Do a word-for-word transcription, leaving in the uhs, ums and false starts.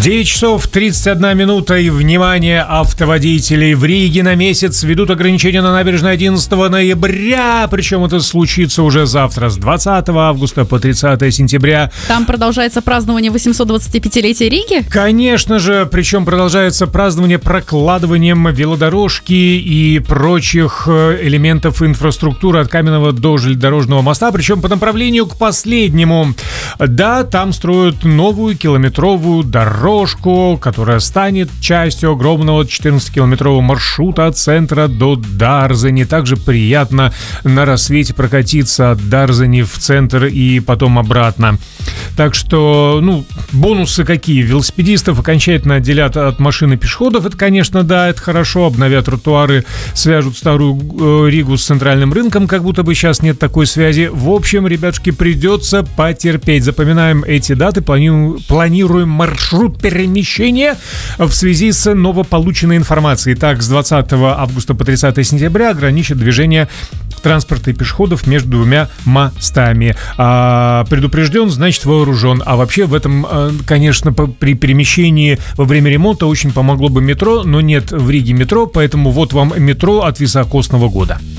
девять часов тридцать одна минута, и, внимание, автоводителей, в Риге на месяц введут ограничения на набережной одиннадцатого ноября, причем это случится уже завтра, с двадцатого августа по тридцатое сентября. Там продолжается празднование восьмисот-двадцатипятилетия Риги? Конечно же, причем продолжается празднование прокладыванием велодорожки и прочих элементов инфраструктуры от Каменного до железнодорожного моста, причем по направлению к последнему. Да, там строят новую километровую дорожку, которая станет частью огромного четырнадцатикилометрового маршрута от центра до Дарзани. Также приятно на рассвете прокатиться от Дарзани в центр и потом обратно. Так что, ну, бонусы какие? Велосипедистов окончательно отделят от машин и пешеходов. Это, конечно, да, это хорошо. Обновят тротуары, свяжут старую э, Ригу с центральным рынком, как будто бы сейчас нет такой связи. В общем, ребятушки, придется потерпеть. Запоминаем эти даты, планируем, планируем маршрут перемещения в связи с новополученной информацией. Так, с двадцатого августа по тридцатое сентября ограничат движение транспорта и пешеходов между двумя мостами. А, предупрежден, значит вооружен. А вообще в этом, конечно, при перемещении во время ремонта очень помогло бы метро, но нет в Риге метро, поэтому вот вам метро от високосного года.